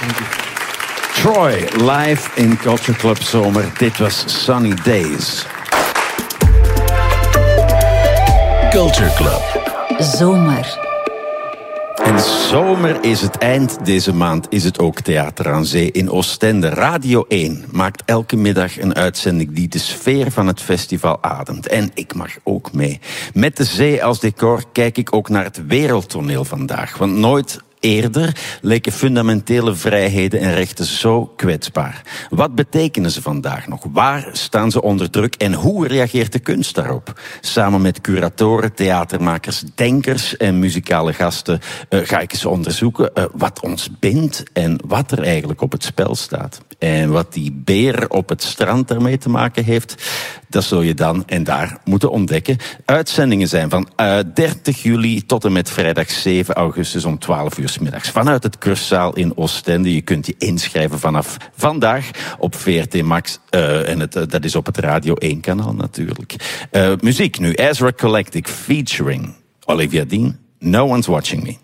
Troy, live in Culture Club Zomer. Dit was Sunny Days. Culture Club. Zomer. En zomer is het eind. Deze maand is het ook Theater aan Zee in Oostende. Radio 1 maakt elke middag een uitzending die de sfeer van het festival ademt. En ik mag ook mee. Met de zee als decor kijk ik ook naar het wereldtoneel vandaag. Want nooit eerder leken fundamentele vrijheden en rechten zo kwetsbaar. Wat betekenen ze vandaag nog? Waar staan ze onder druk? En hoe reageert de kunst daarop? Samen met curatoren, theatermakers, denkers en muzikale gasten ga ik eens onderzoeken wat ons bindt en wat er eigenlijk op het spel staat. En wat die beer op het strand daarmee te maken heeft, dat zul je dan en daar moeten ontdekken. Uitzendingen zijn van 30 juli tot en met vrijdag 7 augustus om 12 uur 's middags. Vanuit het Kruiszaal in Oostende. Je kunt je inschrijven vanaf vandaag op VRT Max. Dat is op het Radio 1 kanaal natuurlijk. Muziek nu. Ezra Collective featuring Olivia Dean. No One's Watching Me.